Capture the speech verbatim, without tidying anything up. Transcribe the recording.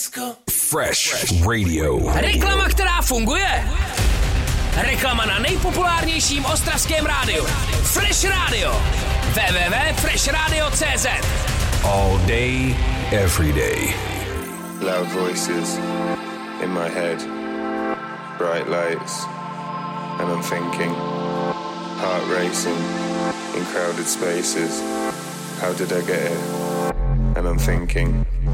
Fresh Radio. Reklama, která funguje. Reklama na nejpopulárnějším ostravském rádiu. Fresh Radio. w w w tečka fresh radio tečka c z. All day, every day. Loud voices in my head. Bright lights. And I'm thinking. Heart racing in crowded spaces. How did I get here? And I'm thinking.